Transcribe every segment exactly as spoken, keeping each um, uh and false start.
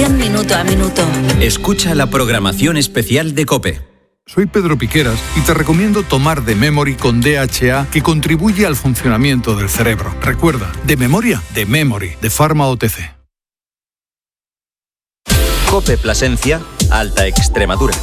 información minuto a minuto. Escucha la programación especial de COPE. Soy Pedro Piqueras y te recomiendo tomar de Memory con D H A, que contribuye al funcionamiento del cerebro. Recuerda, de memoria, de Memory, de Pharma O T C. COPE Plasencia, Alta Extremadura.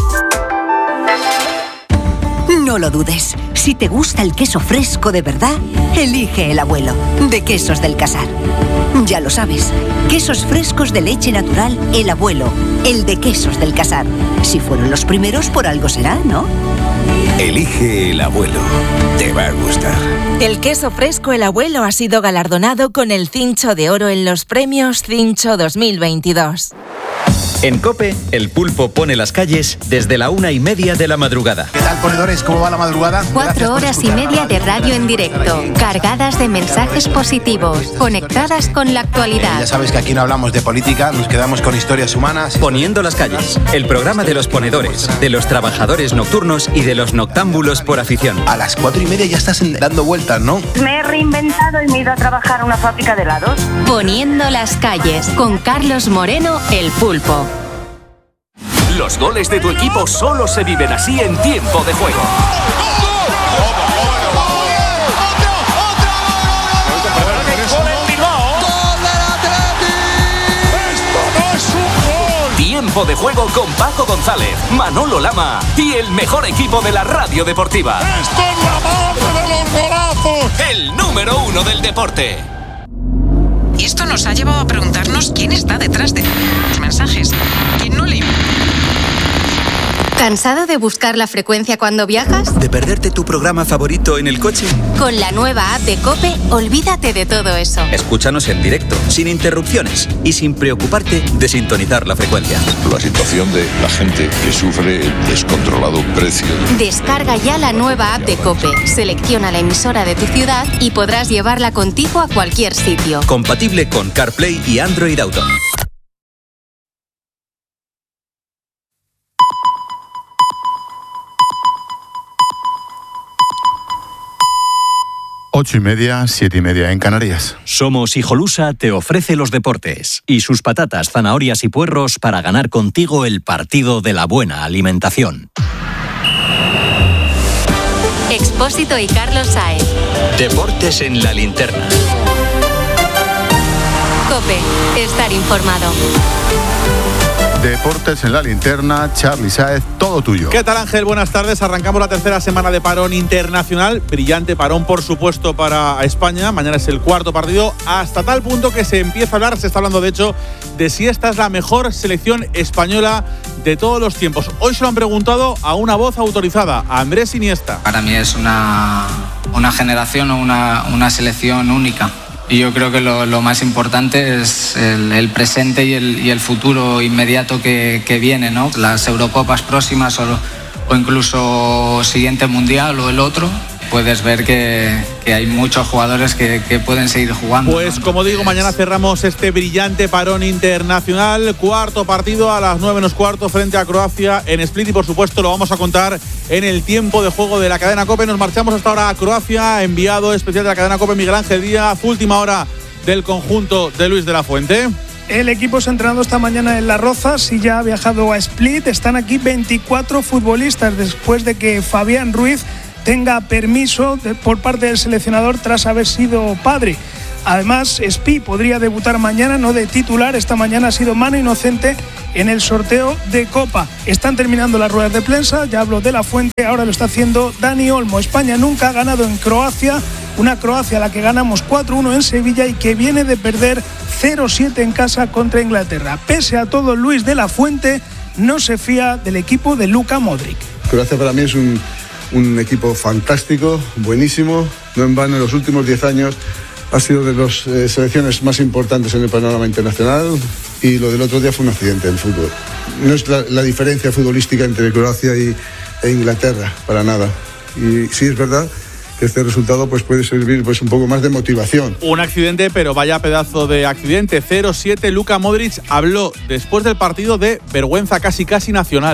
No lo dudes. Si te gusta el queso fresco de verdad, elige El Abuelo, de Quesos del Casar. Ya lo sabes, quesos frescos de leche natural El Abuelo, el de Quesos del Casar. Si fueron los primeros, por algo será, ¿no? Elige El Abuelo. Te va a gustar. El queso fresco El Abuelo ha sido galardonado con el Cincho de Oro en los premios Cincho dos mil veintidós. En COPE, el pulpo pone las calles desde la una y media de la madrugada. ¿Qué tal, ponedores? ¿Cómo va la madrugada? Cuatro horas y media de radio en directo, cargadas de mensajes positivos, conectadas con la actualidad. Ya sabes que aquí no hablamos de política, nos quedamos con historias humanas. Poniendo las calles, el programa de los ponedores, de los trabajadores nocturnos y de los noctámbulos por afición. A las cuatro y media ya estás dando vueltas, ¿no? Me he reinventado y me he ido a trabajar a una fábrica de helados. Poniendo las calles, con Carlos Moreno, el pulpo. Los goles de tu equipo solo se viven así en Tiempo de Juego. Tiempo de Juego con Paco González, Manolo Lama y el mejor equipo de la radio deportiva. ¡Esto es la madre de los golazos! El número uno del deporte. Y esto nos ha llevado a preguntarnos quién está detrás de los mensajes. ¿Quién no le... ¿Cansado de buscar la frecuencia cuando viajas? ¿De perderte tu programa favorito en el coche? Con la nueva app de COPE, olvídate de todo eso. Escúchanos en directo, sin interrupciones y sin preocuparte de sintonizar la frecuencia. La situación de la gente que sufre el descontrolado precio. Descarga ya la nueva app de COPE, selecciona la emisora de tu ciudad y podrás llevarla contigo a cualquier sitio. Compatible con CarPlay y Android Auto. Ocho y media, siete y media en Canarias. Somos Hijolusa te ofrece los deportes y sus patatas, zanahorias y puerros para ganar contigo el partido de la buena alimentación. Expósito y Carlos Sáez. Deportes en la linterna. COPE, estar informado. Deportes en la linterna, Charly Sáez, todo tuyo. ¿Qué tal, Ángel? Buenas tardes. Arrancamos la tercera semana de parón internacional. Brillante parón, por supuesto, para España. Mañana es el cuarto partido, hasta tal punto que se empieza a hablar, se está hablando de hecho, de si esta es la mejor selección española de todos los tiempos. Hoy se lo han preguntado a una voz autorizada, a Andrés Iniesta. Para mí es una, una generación o una, una selección única. Y yo creo que lo, lo más importante es el, el presente y el, y el futuro inmediato que, que viene, ¿no? Las Eurocopas próximas o, o incluso siguiente Mundial o el otro, puedes ver que, que hay muchos jugadores que, que pueden seguir jugando. Pues ¿no? como digo, mañana cerramos este brillante parón internacional. Cuarto partido a las nueve menos cuarto frente a Croacia en Split y por supuesto lo vamos a contar en el tiempo de juego de la cadena COPE. Nos marchamos hasta ahora a Croacia, enviado especial de la cadena COPE Miguel Ángel Díaz, última hora del conjunto de Luis de la Fuente. El equipo se ha entrenado esta mañana en Las Rozas y ya ha viajado a Split. Están aquí veinticuatro futbolistas después de que Fabián Ruiz tenga permiso de, por parte del seleccionador tras haber sido padre. Además, Spi podría debutar mañana, no de titular. Esta mañana ha sido mano inocente en el sorteo de Copa. Están terminando las ruedas de prensa, ya hablo de la Fuente, ahora lo está haciendo Dani Olmo. España nunca ha ganado en Croacia, una Croacia a la que ganamos cuatro uno en Sevilla y que viene de perder cero siete en casa contra Inglaterra. Pese a todo, Luis de la Fuente no se fía del equipo de Luka Modric. Croacia para mí es un, un equipo fantástico, buenísimo. No en vano, en los últimos diez años ha sido de las eh, selecciones más importantes en el panorama internacional y lo del otro día fue un accidente del fútbol. No es la, la diferencia futbolística entre Croacia y, e Inglaterra, para nada. Y sí es verdad que este resultado pues, puede servir pues, un poco más de motivación. Un accidente, pero vaya pedazo de accidente. cero siete, Luka Modric habló después del partido de vergüenza casi casi nacional.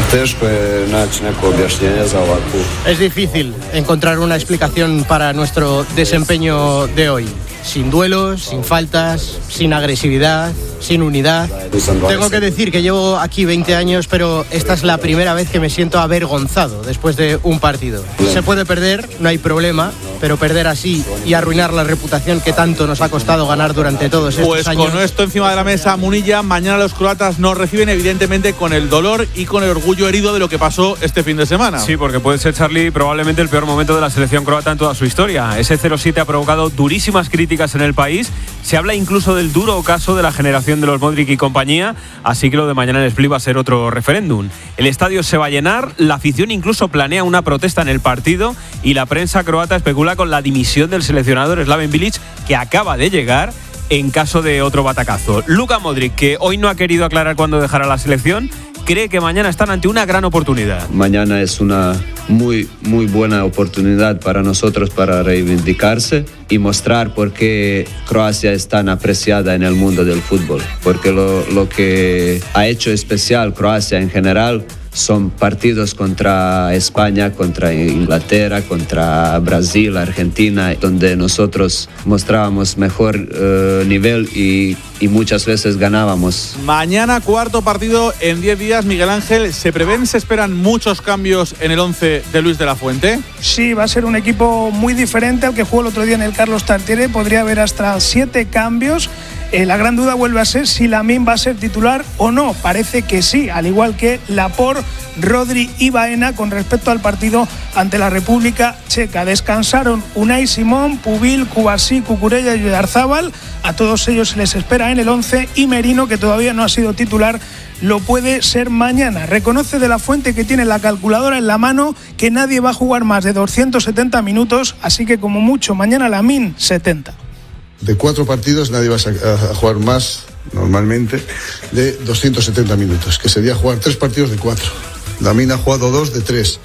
Es difícil encontrar una explicación para nuestro desempeño de hoy. Sin duelos, sin faltas, sin agresividad, sin unidad. Tengo que decir que llevo aquí veinte años, pero esta es la primera vez que me siento avergonzado después de un partido. Se puede perder, no hay problema, pero perder así y arruinar la reputación que tanto nos ha costado ganar durante todos estos pues años. Pues con esto encima de la mesa, Munilla, mañana los croatas nos reciben evidentemente con el dolor y con el orgullo herido de lo que pasó este fin de semana. Sí, porque puede ser, Charlie, probablemente el peor momento de la selección croata en toda su historia. Ese cero siete ha provocado durísimas críticas en el país. Se habla incluso del duro caso de la generación de los Modric y compañía, así que lo de mañana en Split va a ser otro referéndum. El estadio se va a llenar, la afición incluso planea una protesta en el partido y la prensa croata especula con la dimisión del seleccionador Slaven Bilic, que acaba de llegar en caso de otro batacazo. Luka Modric, que hoy no ha querido aclarar cuándo dejará la selección, cree que mañana están ante una gran oportunidad. Mañana es una muy, muy buena oportunidad para nosotros para reivindicarse y mostrar por qué Croacia es tan apreciada en el mundo del fútbol. Porque lo, lo que ha hecho especial Croacia en general son partidos contra España, contra Inglaterra, contra Brasil, Argentina, donde nosotros mostrábamos mejor uh, nivel y, y muchas veces ganábamos. Mañana cuarto partido en diez días, Miguel Ángel. ¿Se prevén, se esperan muchos cambios en el once de Luis de la Fuente? Sí, va a ser un equipo muy diferente al que jugó el otro día en el Carlos Tartiere. Podría haber hasta siete cambios. Eh, la gran duda vuelve a ser si Lamine va a ser titular o no. Parece que sí, al igual que Laporte, Rodri y Baena con respecto al partido ante la República Checa. Descansaron Unai Simón, Pubil, Kubasi, Cucurella y Oyarzábal. A todos ellos se les espera en el once y Merino, que todavía no ha sido titular, lo puede ser mañana. Reconoce de la Fuente que tiene la calculadora en la mano, que nadie va a jugar más de doscientos setenta minutos, así que como mucho mañana Lamine setenta. De cuatro partidos nadie va a jugar más, normalmente, de doscientos setenta minutos, que sería jugar tres partidos de cuatro. Lamine ha jugado dos de tres.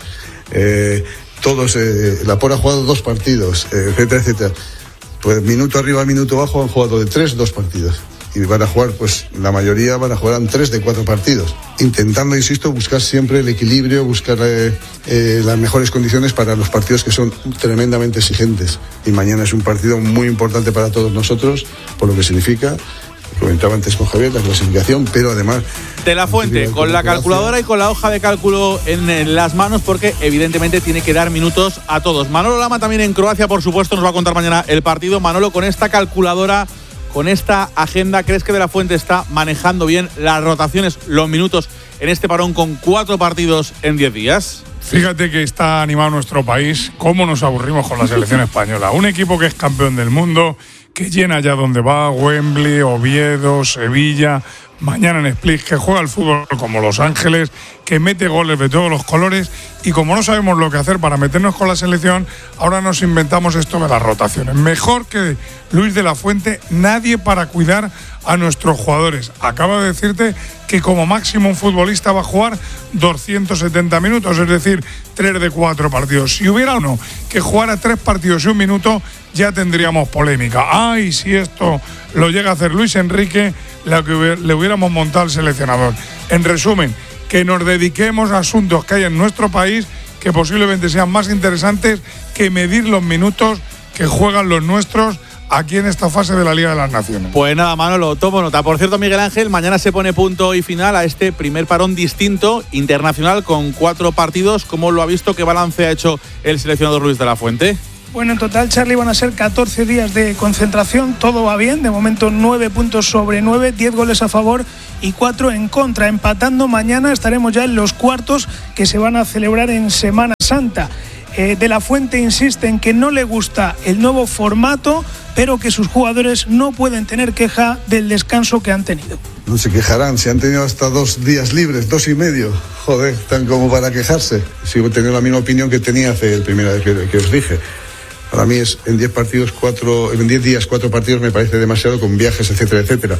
Eh, todos, eh, Laporte ha jugado dos partidos, eh, etcétera, etcétera. Pues minuto arriba, minuto abajo han jugado de tres, dos partidos. Y van a jugar, pues la mayoría van a jugar en tres de cuatro partidos. Intentando, insisto, buscar siempre el equilibrio, buscar eh, eh, las mejores condiciones para los partidos que son tremendamente exigentes. Y mañana es un partido muy importante para todos nosotros, por lo que significa, comentaba antes con Javier, la clasificación, pero además... De la Fuente, con la calculadora y con la hoja de cálculo en, en las manos, porque evidentemente tiene que dar minutos a todos. Manolo Lama también en Croacia, por supuesto, nos va a contar mañana el partido. Manolo, con esta calculadora, con esta agenda, ¿crees que De la Fuente está manejando bien las rotaciones, los minutos en este parón con cuatro partidos en diez días? Fíjate que está animado nuestro país. ¿Cómo nos aburrimos con la selección española? Un equipo que es campeón del mundo, que llena ya donde va, Wembley, Oviedo, Sevilla, mañana en Split, que juega al fútbol como Los Ángeles, que mete goles de todos los colores, y como no sabemos lo que hacer para meternos con la selección, ahora nos inventamos esto de las rotaciones. Mejor que Luis de la Fuente, nadie para cuidar a nuestros jugadores. Acaba de decirte que como máximo un futbolista va a jugar doscientos setenta minutos, es decir, tres de cuatro partidos. Si hubiera uno que jugara tres partidos y un minuto, ya tendríamos polémica. Ay, si esto lo llega a hacer Luis Enrique, lo que le hubiéramos montado al seleccionador. En resumen, que nos dediquemos a asuntos que hay en nuestro país que posiblemente sean más interesantes que medir los minutos que juegan los nuestros aquí en esta fase de la Liga de las Naciones. Pues nada, Manolo, tomo nota. Por cierto, Miguel Ángel, mañana se pone punto y final a este primer parón distinto, internacional, con cuatro partidos. ¿Cómo lo ha visto? ¿Qué balance ha hecho el seleccionador Luis de la Fuente? Bueno, en total, Charlie, van a ser catorce días de concentración, todo va bien, de momento nueve puntos sobre nueve, diez goles a favor y cuatro en contra. Empatando mañana estaremos ya en los cuartos que se van a celebrar en Semana Santa. Eh, de la Fuente insiste en que no le gusta el nuevo formato, pero que sus jugadores no pueden tener queja del descanso que han tenido. No se quejarán, si han tenido hasta dos días libres, dos y medio. Joder, tan como para quejarse. Sigo teniendo la misma opinión que tenía hace el primera vez que, que os dije. Para mí es en diez partidos, cuatro, en diez días, cuatro partidos me parece demasiado, con viajes, etcétera, etcétera.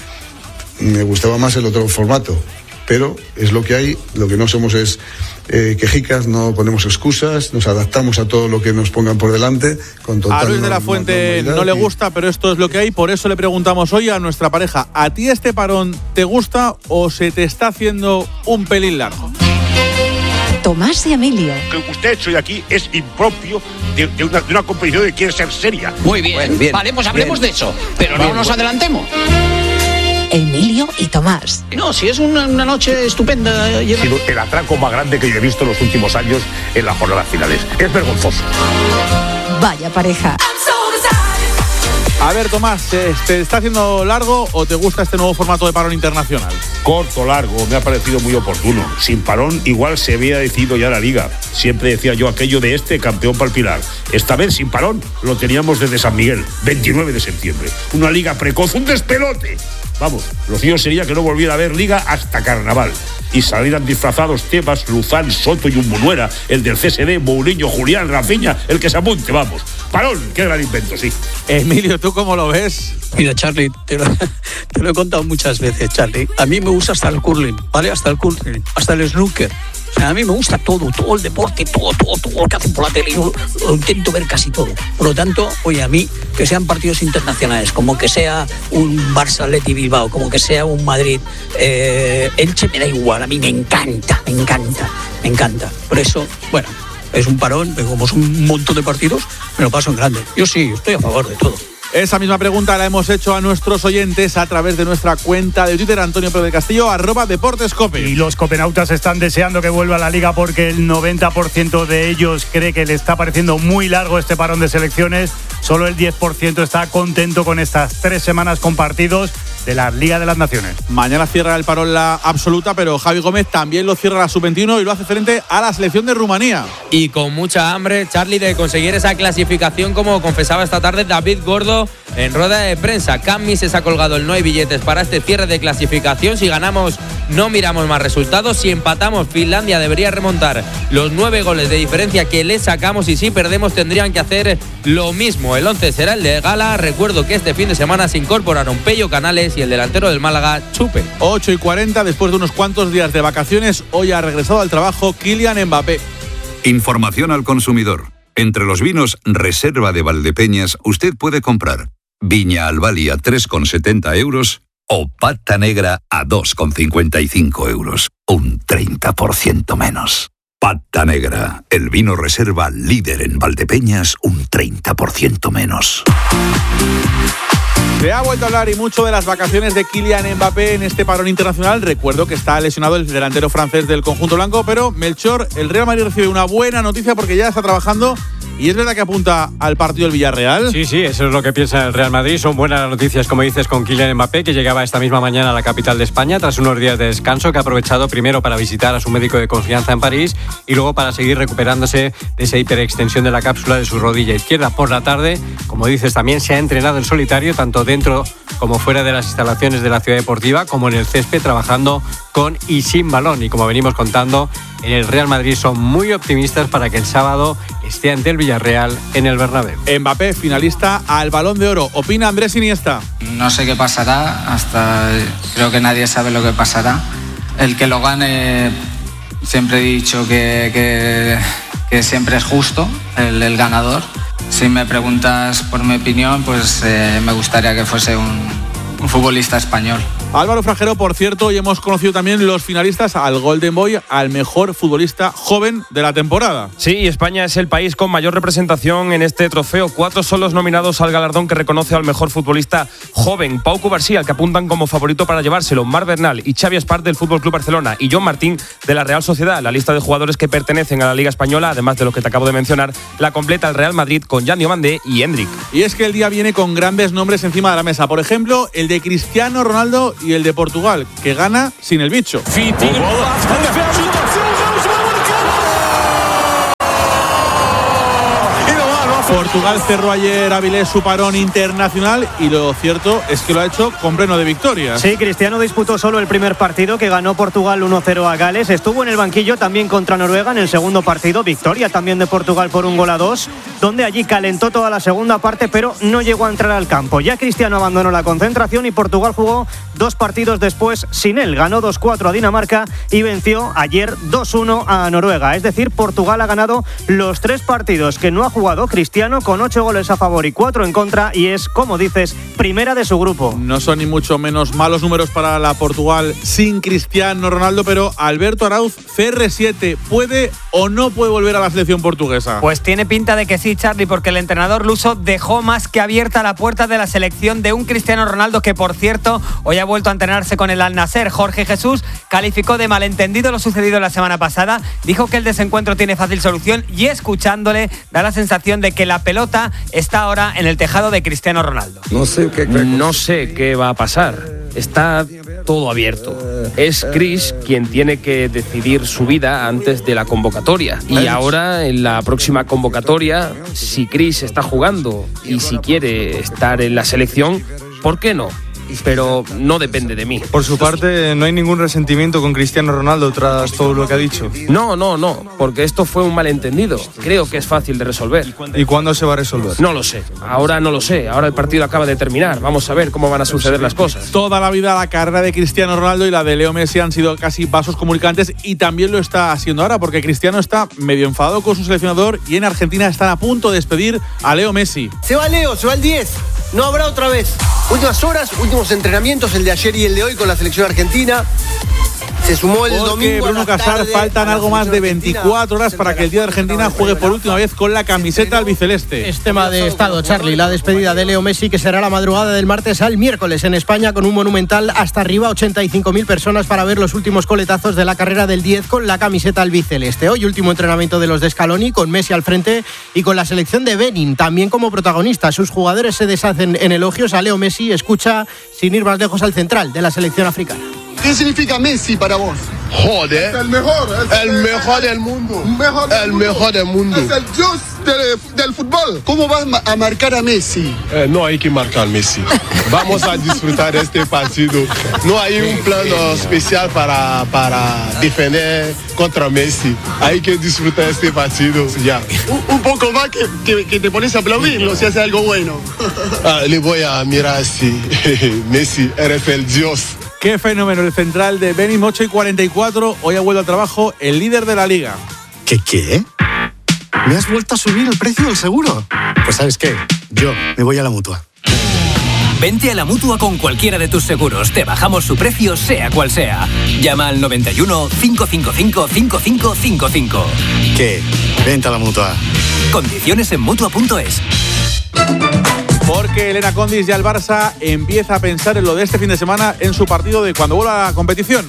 Me gustaba más el otro formato, pero es lo que hay. Lo que no somos es eh, quejicas, no ponemos excusas, nos adaptamos a todo lo que nos pongan por delante. Con total a Luis de la Fuente no le gusta, pero esto es lo que hay. Por eso le preguntamos hoy a nuestra pareja: ¿a ti este parón te gusta o se te está haciendo un pelín largo? Tomás y Emilio. Lo que usted ha hecho hoy aquí es impropio de, de, una, de una competición que quiere ser seria. Muy bien, bueno, bien vale, pues hablemos bien. de eso, pero bien, no nos bueno. adelantemos. Emilio y Tomás. No, si es una, una noche estupenda. Ha sido el atraco más grande que yo he visto en los últimos años en las jornadas finales. Es vergonzoso. Vaya pareja. A ver, Tomás, ¿te está haciendo largo o te gusta este nuevo formato de parón internacional? Corto, largo, me ha parecido muy oportuno. Sin parón igual se había decidido ya la Liga. Siempre decía yo aquello de este campeón para el Pilar. Esta vez sin parón lo teníamos desde San Miguel, veintinueve de septiembre. Una liga precoz, un despelote. Vamos, lo cierto sería que no volviera a haber liga hasta carnaval. Y salieran disfrazados Tebas, Luzán, Soto y un Munuera, el del C S D, Mourinho, Julián, Rafinha, el que se apunte, vamos. Parón, qué gran invento, sí. Emilio, ¿tú cómo lo ves? Mira, Charlie, te lo, te lo he contado muchas veces, Charlie. A mí me gusta hasta el curling, ¿vale? Hasta el curling, hasta el snooker. O sea, a mí me gusta todo, todo el deporte, todo, todo, todo lo que hacen por la tele. Yo lo intento ver casi todo. Por lo tanto, oye, a mí, que sean partidos internacionales, como que sea un Barça-Athletic Bilbao, como que sea un Madrid, eh, Elche, me da igual. A mí me encanta, me encanta, me encanta. Por eso, bueno, es un parón, como son un montón de partidos, me lo paso en grande. Yo sí, estoy a favor de todo. Esa misma pregunta la hemos hecho a nuestros oyentes a través de nuestra cuenta de Twitter, Antonio Pedro del Castillo, arroba Deportes Cope. Y los copenautas están deseando que vuelva a la Liga porque el noventa por ciento de ellos cree que le está pareciendo muy largo este parón de selecciones. Solo el diez por ciento está contento con estas tres semanas con partidos de la Liga de las Naciones. Mañana cierra el parón la absoluta, pero Javi Gómez también lo cierra la sub veintiuno y lo hace frente a la selección de Rumanía. Y con mucha hambre, Charlie, de conseguir esa clasificación, como confesaba esta tarde David Gordo en rueda de prensa. Cammi se ha colgado el no hay billetes para este cierre de clasificación. Si ganamos, no miramos más resultados. Si empatamos, Finlandia debería remontar los nueve goles de diferencia que le sacamos, y si perdemos tendrían que hacer lo mismo. El once será el de Gala. Recuerdo que este fin de semana se incorporaron Pello Canales y el delantero del Málaga, Chupe. ocho y cuarenta, después de unos cuantos días de vacaciones, hoy ha regresado al trabajo Kylian Mbappé. Información al consumidor. Entre los vinos Reserva de Valdepeñas usted puede comprar Viña Albali a tres con setenta euros o Pata Negra a dos con cincuenta y cinco euros. Un treinta por ciento menos. Pata Negra, el vino Reserva líder en Valdepeñas, un treinta por ciento menos. Se ha vuelto a hablar y mucho de las vacaciones de Kylian Mbappé en este parón internacional. Recuerdo que está lesionado el delantero francés del conjunto blanco, pero Melchor, el Real Madrid recibe una buena noticia porque ya está trabajando. ¿Y es verdad que apunta al partido del Villarreal? Sí, sí, eso es lo que piensa el Real Madrid. Son buenas noticias, como dices, con Kylian Mbappé, que llegaba esta misma mañana a la capital de España tras unos días de descanso, que ha aprovechado primero para visitar a su médico de confianza en París y luego para seguir recuperándose de esa hiperextensión de la cápsula de su rodilla izquierda. Por la tarde, como dices, también se ha entrenado en solitario, tanto dentro como fuera de las instalaciones de la ciudad deportiva, como en el césped, trabajando con y sin balón. Y como venimos contando, en el Real Madrid son muy optimistas para que el sábado esté ante el Villarreal en el Bernabéu. Mbappé, finalista al Balón de Oro. ¿Opina Andrés Iniesta? No sé qué pasará, hasta creo que nadie sabe lo que pasará. El que lo gane, siempre he dicho que, que, que siempre es justo el, el ganador. Si me preguntas por mi opinión, pues eh, me gustaría que fuese un, un futbolista español. Álvaro Fragero, por cierto, hoy hemos conocido también los finalistas al Golden Boy, al mejor futbolista joven de la temporada. Sí, España es el país con mayor representación en este trofeo. Cuatro son los nominados al galardón que reconoce al mejor futbolista joven. Pau Cubarsí, al que apuntan como favorito para llevárselo, Mar Bernal y Xavi Espart del F C Barcelona y John Martín de la Real Sociedad. La lista de jugadores que pertenecen a la Liga Española, además de los que te acabo de mencionar, la completa el Real Madrid con Jan Diomandé y Hendrik. Y es que el día viene con grandes nombres encima de la mesa. Por ejemplo, el de Cristiano Ronaldo y el de Portugal, que gana sin el bicho. Portugal cerró ayer Avilés su parón internacional y lo cierto es que lo ha hecho con pleno de victorias. Sí, Cristiano disputó solo el primer partido, que ganó Portugal uno cero a Gales. Estuvo en el banquillo también contra Noruega en el segundo partido, victoria también de Portugal por un gol a dos, donde allí calentó toda la segunda parte, pero no llegó a entrar al campo. Ya Cristiano abandonó la concentración y Portugal jugó dos partidos después sin él. Ganó dos cuatro a Dinamarca y venció ayer dos uno a Noruega. Es decir, Portugal ha ganado los tres partidos que no ha jugado Cristiano Cristiano con ocho goles a favor y cuatro en contra y es, como dices, primera de su grupo. No son ni mucho menos malos números para la Portugal sin Cristiano Ronaldo, pero Alberto Arauz, C R siete, ¿puede o no puede volver a la selección portuguesa? Pues tiene pinta de que sí, Charlie, porque el entrenador luso dejó más que abierta la puerta de la selección de un Cristiano Ronaldo que, por cierto, hoy ha vuelto a entrenarse con el Al-Nassr. Jorge Jesús calificó de malentendido lo sucedido la semana pasada, dijo que el desencuentro tiene fácil solución y, escuchándole, da la sensación de que la pelota está ahora en el tejado de Cristiano Ronaldo. No sé qué, no sé qué va a pasar. Está todo abierto. Es Chris quien tiene que decidir su vida antes de la convocatoria. Y ahora, en la próxima convocatoria, si Chris está jugando y si quiere estar en la selección, ¿por qué no? Pero no depende de mí. Por su parte, ¿no hay ningún resentimiento con Cristiano Ronaldo tras todo lo que ha dicho? No, no, no, porque esto fue un malentendido. Creo que es fácil de resolver. ¿Y cuándo se va a resolver? No lo sé, ahora no lo sé. Ahora el partido acaba de terminar. Vamos a ver cómo van a suceder las cosas. Toda la vida la carrera de Cristiano Ronaldo y la de Leo Messi han sido casi vasos comunicantes y también lo está haciendo ahora porque Cristiano está medio enfadado con su seleccionador y en Argentina están a punto de despedir a Leo Messi. Se va Leo, se va el diez. No habrá otra vez. Últimas horas, últimos entrenamientos, el de ayer y el de hoy con la selección argentina. Se sumó el Porque domingo. Bruno Casar, faltan algo más de veinticuatro horas para que el día de Argentina juegue por última vez con la camiseta albiceleste. Es tema de estado, Charlie. La despedida de Leo Messi, que será la madrugada del martes al miércoles en España, con un monumental hasta arriba, ochenta y cinco mil personas para ver los últimos coletazos de la carrera del diez con la camiseta albiceleste. Hoy último entrenamiento de los de Scaloni, con Messi al frente y con la selección de Benin también como protagonista. Sus jugadores se deshacen en elogios a Leo Messi. Escucha, sin ir más lejos, al central de la selección africana. ¿Qué significa Messi para vos? Joder. Es el mejor. Es el, el mejor del mundo. Mejor del el mundo. mejor del mundo. Es el dios del, del fútbol. ¿Cómo vas a marcar a Messi? Eh, no hay que marcar a Messi. Vamos a disfrutar este partido. No hay un plan especial para, para defender contra Messi. Hay que disfrutar este partido ya. Un, un poco más que, que, que te pones a aplaudirlo si hace algo bueno. Ah, le voy a mirar así. Messi, eres el dios. Qué fenómeno el central de Benin, ocho y cuarenta y cuatro. Hoy ha vuelto al trabajo el líder de la liga. ¿Qué qué? ¿Me has vuelto a subir el precio del seguro? Pues ¿sabes qué? Yo me voy a la Mutua. Vente a la Mutua con cualquiera de tus seguros. Te bajamos su precio, sea cual sea. Llama al noventa y uno, cinco cinco cinco, cinco cinco cinco cinco. ¿Qué? Vente a la Mutua. Condiciones en Mutua punto es. Porque Elena Condis ya el Barça empieza a pensar en lo de este fin de semana en su partido de cuando vuelva a la competición.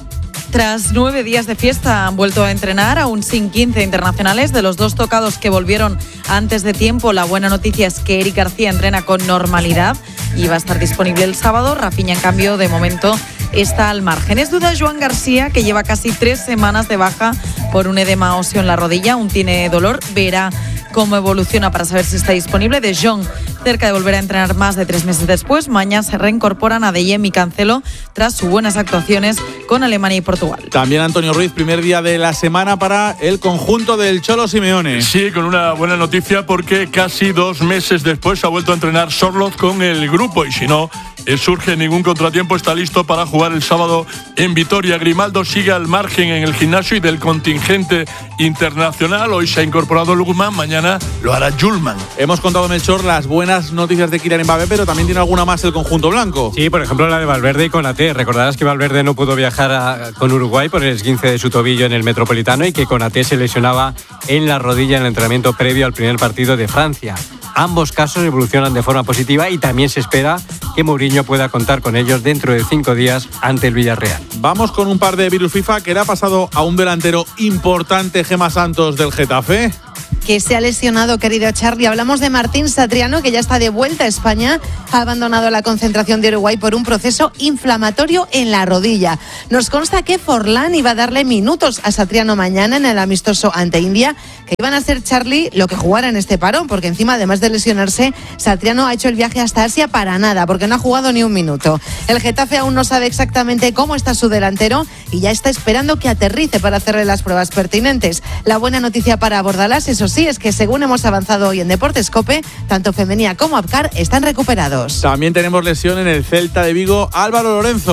Tras nueve días de fiesta han vuelto a entrenar, aún sin quince internacionales. De los dos tocados que volvieron antes de tiempo, la buena noticia es que Eric García entrena con normalidad y va a estar disponible el sábado. Rafinha, en cambio, de momento está al margen. Es duda Joan García, que lleva casi tres semanas de baja por un edema óseo en la rodilla. Aún tiene dolor, verá cómo evoluciona para saber si está disponible. De Jong, cerca de volver a entrenar más de tres meses después. Mañana se reincorporan Adeyemi y Cancelo tras sus buenas actuaciones con Alemania y Portugal. También Antonio Ruiz, primer día de la semana para el conjunto del Cholo Simeone. Sí, con una buena noticia porque casi dos meses después ha vuelto a entrenar Sorloth con el grupo y si no surge ningún contratiempo está listo para jugar el sábado en Vitoria. Grimaldo sigue al margen en el gimnasio y del contingente internacional. Hoy se ha incorporado Lugman, mañana lo hará Julman. Hemos contado, Melchor, las buenas noticias de Kylian Mbappé, pero también tiene alguna más el conjunto blanco. Sí, por ejemplo la de Valverde y Konaté. Recordarás que Valverde no pudo viajar a, con Uruguay por el esguince de su tobillo en el Metropolitano y que Konaté se lesionaba en la rodilla en el entrenamiento previo al primer partido de Francia. Ambos casos evolucionan de forma positiva y también se espera que Mourinho pueda contar con ellos dentro de cinco días ante el Villarreal. Vamos con un par de virus FIFA que le ha pasado a un delantero importante, Gemma Santos, del Getafe. Que se ha lesionado, querido Charlie. Hablamos de Martín Satriano, que ya está de vuelta a España. Ha abandonado la concentración de Uruguay por un proceso inflamatorio en la rodilla. Nos consta que Forlán iba a darle minutos a Satriano mañana en el amistoso ante India, que iban a ser, Charlie, lo que jugara en este parón, porque encima, además de lesionarse, Satriano ha hecho el viaje hasta Asia para nada, porque no ha jugado ni un minuto. El Getafe aún no sabe exactamente cómo está su delantero y ya está esperando que aterrice para hacerle las pruebas pertinentes. La buena noticia para Bordalás, eso sí, es que según hemos avanzado hoy en Deportes COPE, tanto Femenía como Abcar están recuperados. También tenemos lesión en el Celta de Vigo. Álvaro Lorenzo.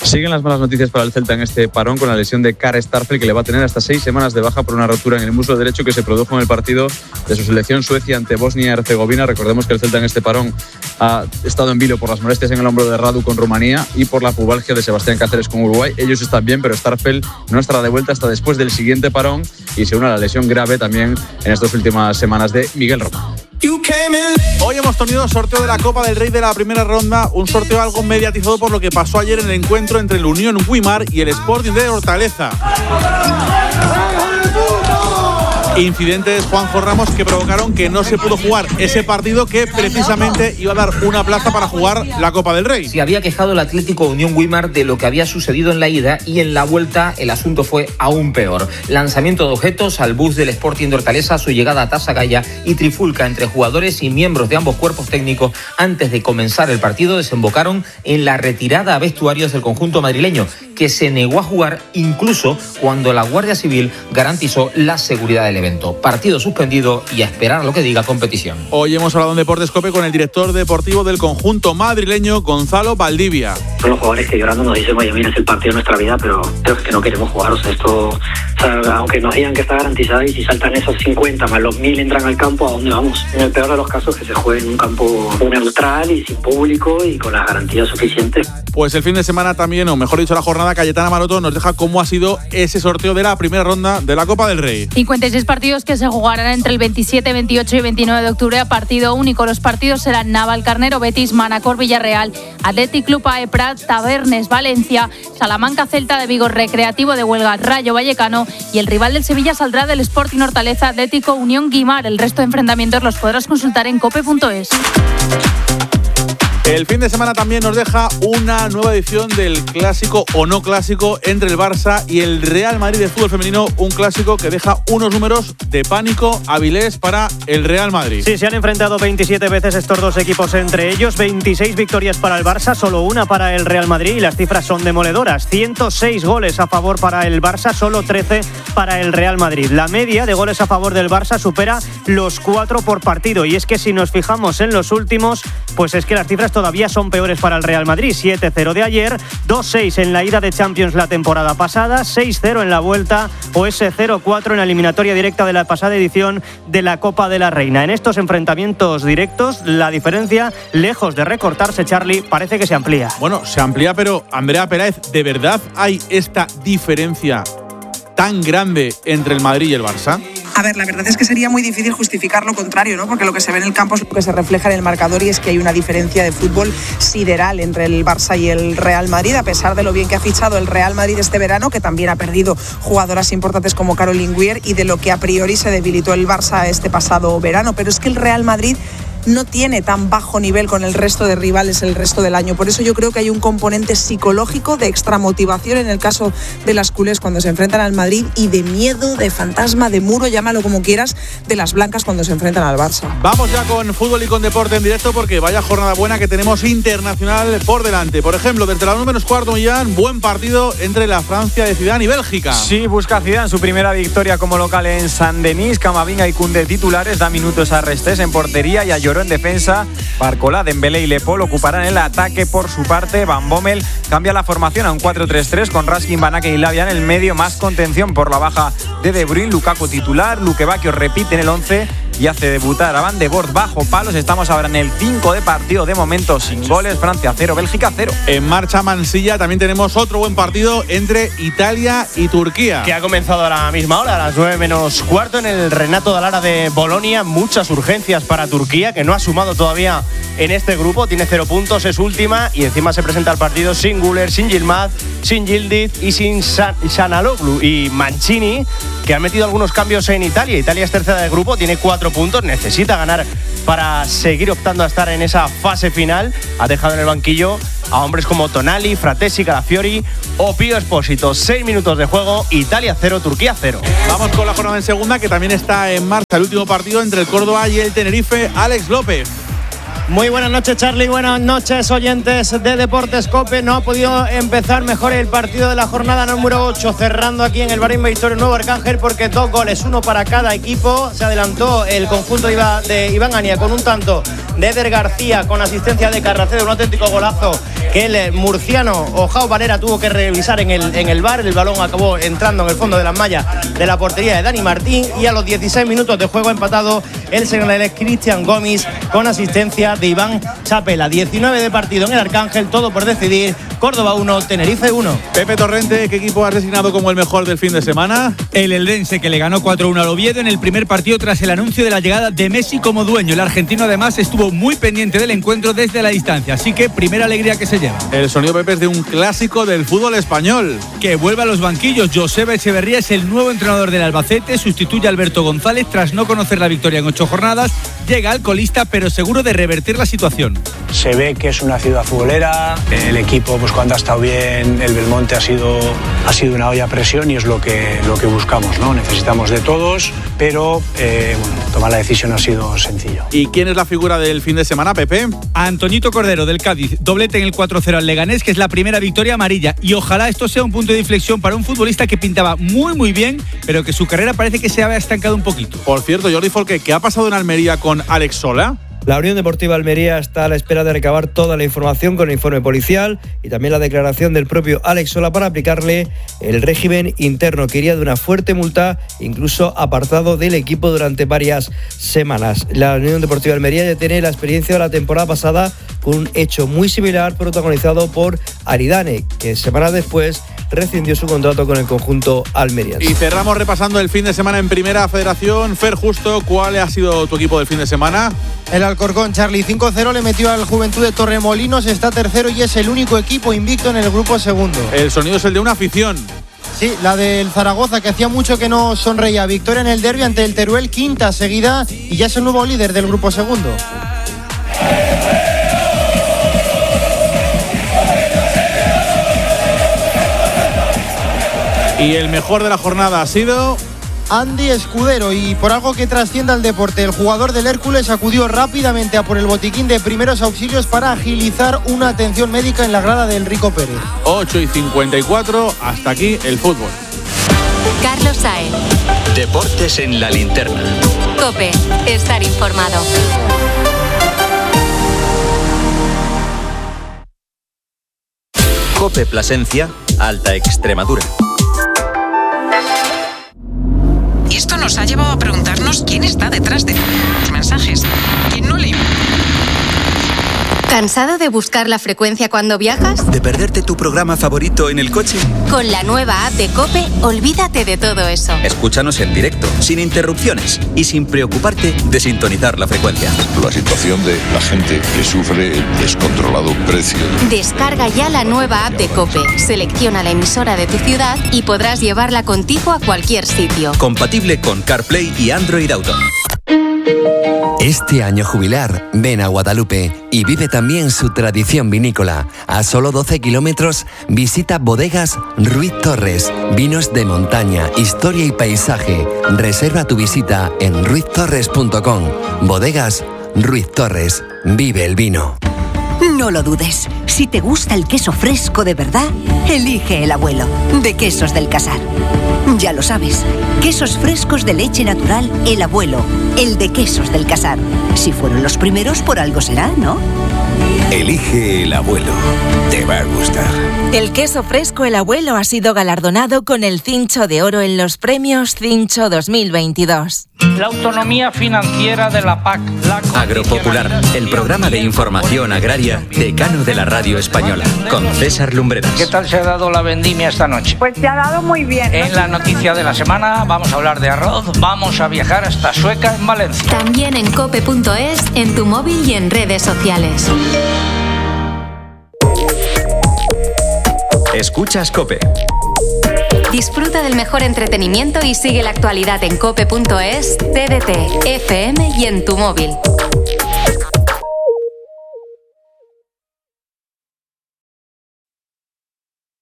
Siguen las malas noticias para el Celta en este parón con la lesión de Kara Starfelt, que le va a tener hasta seis semanas de baja por una rotura en el muslo derecho que se produjo en el partido de su selección Suecia ante Bosnia y Herzegovina. Recordemos que el Celta en este parón ha estado en vilo por las molestias en el hombro de Radu con Rumanía y por la pubalgia de Sebastián Cáceres con Uruguay. Ellos están bien, pero Starfelt no estará de vuelta hasta después del siguiente parón y se une a la lesión grave también en estas últimas semanas de Miguel Roma. Hoy hemos tenido sorteo de la Copa del Rey de la primera ronda, un sorteo algo mediatizado por lo que pasó ayer en el encuentro entre el Unión Guimar y el Sporting de Hortaleza. Incidentes, Juanjo Ramos, que provocaron que no se pudo jugar ese partido que precisamente iba a dar una plaza para jugar la Copa del Rey. Se había quejado el Atlético Unión Guimar de lo que había sucedido en la ida y en la vuelta el asunto fue aún peor. Lanzamiento de objetos al bus del Sporting de Hortaleza, su llegada a Tasagaya y trifulca entre jugadores y miembros de ambos cuerpos técnicos antes de comenzar el partido desembocaron en la retirada a vestuarios del conjunto madrileño, que se negó a jugar incluso cuando la Guardia Civil garantizó la seguridad del evento. Partido suspendido y a esperar a lo que diga competición. Hoy hemos hablado en Deportes COPE con el director deportivo del conjunto madrileño, Gonzalo Valdivia. Son los jugadores que llorando nos dicen, oye, mira, es el partido de nuestra vida, pero es que no queremos jugar. O sea, esto, o sea, aunque nos digan que está garantizado y si saltan esos cincuenta más los mil entran al campo, ¿a dónde vamos? En el peor de los casos, que se juegue en un campo neutral y sin público y con las garantías suficientes. Pues el fin de semana también, o mejor dicho la jornada, Cayetana Maroto nos deja cómo ha sido ese sorteo de la primera ronda de la Copa del Rey. cincuenta y seis partidos que se jugarán entre el veintisiete, veintiocho y veintinueve de octubre a partido único. Los partidos serán Navalcarnero, Betis, Manacor, Villarreal, Athletic Club A E Prat, Tabernes, Valencia, Salamanca, Celta de Vigo, Recreativo de Huelva, Rayo Vallecano y el rival del Sevilla saldrá del Sporting Hortaleza, Atlético Unión Guimar. El resto de enfrentamientos los podrás consultar en cope punto es. El fin de semana también nos deja una nueva edición del clásico o no clásico entre el Barça y el Real Madrid de fútbol femenino, un clásico que deja unos números de pánico Avilés para el Real Madrid. Sí, se han enfrentado veintisiete veces estos dos equipos entre ellos, veintiséis victorias para el Barça, solo una para el Real Madrid y las cifras son demoledoras, ciento seis goles a favor para el Barça, solo trece para el Real Madrid. La media de goles a favor del Barça supera los cuatro por partido y es que si nos fijamos en los últimos, pues es que las cifras todavía son peores para el Real Madrid. siete cero de ayer, dos seis en la ida de Champions la temporada pasada, seis cero en la vuelta o ese cero cuatro en la eliminatoria directa de la pasada edición de la Copa de la Reina. En estos enfrentamientos directos, la diferencia, lejos de recortarse, Charlie, parece que se amplía. Bueno, se amplía, pero Andrea Peláez, ¿de verdad hay esta diferencia tan grande entre el Madrid y el Barça? A ver, la verdad es que sería muy difícil justificar lo contrario, ¿no? Porque lo que se ve en el campo es lo que se refleja en el marcador y es que hay una diferencia de fútbol sideral entre el Barça y el Real Madrid, a pesar de lo bien que ha fichado el Real Madrid este verano, que también ha perdido jugadoras importantes como Caroline Weir, y de lo que a priori se debilitó el Barça este pasado verano. Pero es que el Real Madrid no tiene tan bajo nivel con el resto de rivales el resto del año. Por eso yo creo que hay un componente psicológico de extra motivación en el caso de las culés cuando se enfrentan al Madrid y de miedo, de fantasma, de muro, llámalo como quieras, de las blancas cuando se enfrentan al Barça. Vamos ya con fútbol y con deporte en directo porque vaya jornada buena que tenemos internacional por delante. Por ejemplo, desde la uno menos cuarto, Millán, buen partido entre la Francia de Zidane y Bélgica. Sí, busca Zidane su primera victoria como local en Saint-Denis. Camavinga y Koundé titulares, da minutos a Restés en portería y a Lloró en defensa. Barcola, Dembélé y Lepol ocuparán el ataque. Por su parte, Van Bommel cambia la formación a un cuatro tres tres con Raskin, Van Aken y Lavia en el medio, más contención por la baja de De Bruyne. Lukaku titular, Luque Bacchio repite en el once y hace debutar a Van de Boer bajo palos. Estamos ahora en el cinco de partido, de momento sin goles. Francia cero, Bélgica cero. En marcha Mansilla también tenemos otro buen partido entre Italia y Turquía, que ha comenzado a la misma hora, a las nueve menos cuarto, en el Renato Dallara de Bolonia. Muchas urgencias para Turquía, que no ha sumado todavía en este grupo, tiene cero puntos, es última, y encima se presenta el partido sin Güler, sin Yilmaz, sin Yildiz y sin Şanaloglu. Y Mancini, que ha metido algunos cambios en Italia. Italia es tercera del grupo, tiene cuatro puntos, necesita ganar para seguir optando a estar en esa fase final. Ha dejado en el banquillo a hombres como Tonali, Fratesi, Calafiori o Pío Espósito. Seis minutos de juego, Italia cero, Turquía cero. Vamos con la jornada en segunda, que también está en marcha el último partido entre el Córdoba y el Tenerife. Alex López. Muy buenas noches, Charlie. Buenas noches, oyentes de Deportes COPE. No ha podido empezar mejor el partido de la jornada número ocho, cerrando aquí en el Barismo Victorio Nuevo Arcángel, porque dos goles, uno para cada equipo. Se adelantó el conjunto de Iván Ania con un tanto de Eder García, con asistencia de Carracedo, un auténtico golazo que el murciano Ojao Valera tuvo que revisar en el, en el V A R. El balón acabó entrando en el fondo de las mallas de la portería de Dani Martín, y a los dieciséis minutos de juego empatado el senegalés Cristian Gomis con asistencia de Iván Chapela. diecinueve de partido en el Arcángel, todo por decidir. Córdoba uno, Tenerife uno. Pepe Torrente, ¿qué equipo has designado como el mejor del fin de semana? El Eldense, que le ganó cuatro uno al Oviedo en el primer partido tras el anuncio de la llegada de Messi como dueño. El argentino además estuvo muy pendiente del encuentro desde la distancia, así que primera alegría que se lleva. El sonido, Pepe, es de un clásico del fútbol español. Que vuelve a los banquillos. Joseba Echeverría es el nuevo entrenador del Albacete, sustituye a Alberto González tras no conocer la victoria en ocho jornadas. Llega al colista, pero seguro de revertir la situación. Se ve que es una ciudad futbolera, el equipo pues cuando ha estado bien, el Belmonte ha sido, ha sido una olla a presión y es lo que, lo que buscamos, ¿no? Necesitamos de todos, pero eh, bueno, tomar la decisión ha sido sencillo. ¿Y quién es la figura del fin de semana, Pepe? Antoñito Cordero, del Cádiz, doblete en el cuatro cero al Leganés, que es la primera victoria amarilla, y ojalá esto sea un punto de inflexión para un futbolista que pintaba muy muy bien, pero que su carrera parece que se había estancado un poquito. Por cierto, Jordi Folque, ¿qué ha pasado en Almería con Alex Sola? La Unión Deportiva Almería está a la espera de recabar toda la información con el informe policial y también la declaración del propio Alex Sola para aplicarle el régimen interno, que iría de una fuerte multa, incluso apartado del equipo durante varias semanas. La Unión Deportiva Almería ya tiene la experiencia de la temporada pasada con un hecho muy similar protagonizado por Aridane, que semanas después rescindió su contrato con el conjunto almeriense. Y cerramos repasando el fin de semana en Primera Federación. Fer Justo, ¿cuál ha sido tu equipo del fin de semana? El Alcorcón, Charlie, cinco cero le metió al Juventud de Torremolinos, está tercero y es el único equipo invicto en el grupo segundo. El sonido es el de una afición. Sí, la del Zaragoza, que hacía mucho que no sonreía. Victoria en el derbi ante el Teruel, quinta seguida, y ya es el nuevo líder del grupo segundo. Y el mejor de la jornada ha sido Andy Escudero, y por algo que trascienda al deporte, el jugador del Hércules acudió rápidamente a por el botiquín de primeros auxilios para agilizar una atención médica en la grada del Rico Pérez. ocho y cincuenta y cuatro, hasta aquí el fútbol. Carlos Saez. Deportes en la linterna. COPE, estar informado. COPE Plasencia, Alta Extremadura. Y esto nos ha llevado a preguntarnos quién está detrás de los mensajes. ¿Quién no le importa? ¿Cansado de buscar la frecuencia cuando viajas? ¿De perderte tu programa favorito en el coche? Con la nueva app de COPE, olvídate de todo eso. Escúchanos en directo, sin interrupciones y sin preocuparte de sintonizar la frecuencia. La situación de la gente que sufre el descontrolado precio. Descarga ya la nueva app de COPE, selecciona la emisora de tu ciudad y podrás llevarla contigo a cualquier sitio. Compatible con CarPlay y Android Auto. Este año jubilar, ven a Guadalupe y vive también su tradición vinícola. A solo doce kilómetros, visita Bodegas Ruiz Torres. Vinos de montaña, historia y paisaje. Reserva tu visita en ruiz torres punto com. Bodegas Ruiz Torres. Vive el vino. No lo dudes. Si te gusta el queso fresco de verdad, elige El Abuelo, de Quesos del Casar. Ya lo sabes, quesos frescos de leche natural El Abuelo, el de Quesos del Casar. Si fueron los primeros, por algo será, ¿no? Elige El Abuelo. Te va a gustar. El queso fresco El Abuelo ha sido galardonado con el Cincho de Oro en los premios Cincho dos mil veintidós. La autonomía financiera de la P A C. La Agropopular, el programa de información agraria decano de la radio española, con César Lumbreras. ¿Qué tal se ha dado la vendimia esta noche? Pues se ha dado muy bien, ¿no? En la noticia de la semana vamos a hablar de arroz, vamos a viajar hasta Sueca, en Valencia. También en cope punto es, en tu móvil y en redes sociales. Escuchas COPE. Disfruta del mejor entretenimiento y sigue la actualidad en cope punto es, T D T, F M y en tu móvil.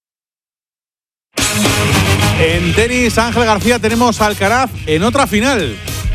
En tenis, Ángel García, tenemos a Alcaraz en otra final.